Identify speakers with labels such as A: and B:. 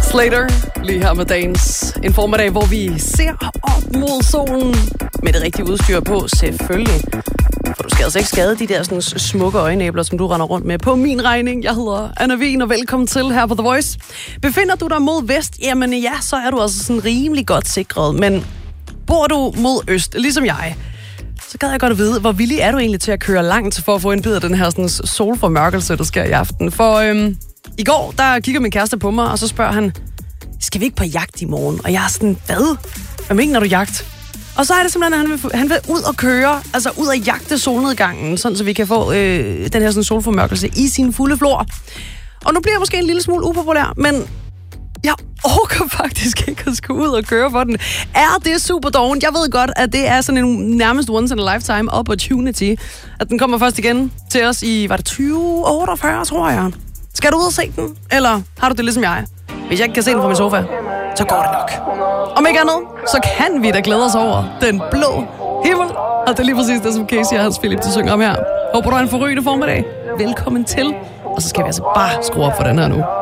A: Slater, lige her med dagens en formiddag, hvor vi ser op mod solen med det rigtige udstyr på, selvfølgelig. For du skal altså ikke skade de der sådan smukke øjenæbler, som du render rundt med på min regning. Jeg hedder Anna Wien, og velkommen til her på The Voice. Befinder du dig mod vest? Jamen ja, så er du altså sådan rimelig godt sikret. Men bor du mod øst, ligesom jeg, så gad jeg godt at vide, hvor villig er du egentlig til at køre langt for at få en bid af den her sådan solformørkelse, der sker i aften. For i går, der kigger min kæreste på mig, og så spørger han, skal vi ikke på jagt i morgen? Og jeg er sådan, hvad mener du jagt? Og så er det simpelthen, at han vil ud og køre, altså ud og jagte solnedgangen, sådan så vi kan få den her sådan solformørkelse i sin fulde flor. Og nu bliver jeg måske en lille smule upopulær, men jeg orker faktisk ikke at skulle ud og køre for den. Er det super dårligt? Jeg ved godt, at det er sådan en nærmest once in a lifetime opportunity, at den kommer først igen til os i, var det 2048, tror jeg. Skal du ud og se den? Eller har du det ligesom jeg? Hvis jeg ikke kan se den fra min sofa, så går det nok. Om ikke andet, så kan vi da glæde os over den blå himmel. Og det er lige præcis det, som Casey og Hans Philip, de synger om her. Håber du har en forrygende formiddag. Velkommen til. Og så skal vi altså bare skrue op for den her nu.